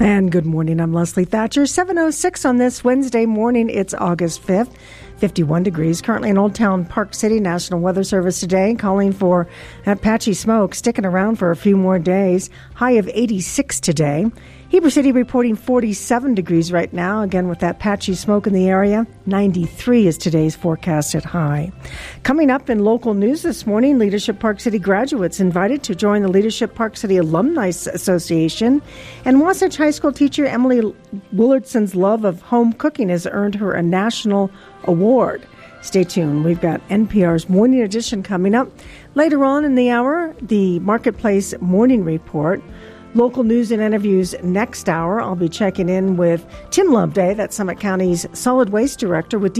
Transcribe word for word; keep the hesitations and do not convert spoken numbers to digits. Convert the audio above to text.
And good morning, I'm Leslie Thatcher. seven oh six on this Wednesday morning. It's August fifth, fifty-one degrees. Currently in Old Town Park City. National Weather Service today calling for that patchy smoke sticking around for a few more days. High of eighty-six today. Heber City reporting forty-seven degrees right now. Again, with that patchy smoke in the area, ninety-three is today's forecasted high. Coming up in local news this morning, Leadership Park City graduates invited to join the Leadership Park City Alumni Association. And Wasatch High School teacher Emily Willardson's love of home cooking has earned her a national award. Stay tuned. We've got N P R's Morning Edition coming up. Later on in the hour, the Marketplace Morning Report. Local news and interviews next hour. I'll be checking in with Tim Loveday, that's Summit County's Solid Waste Director, with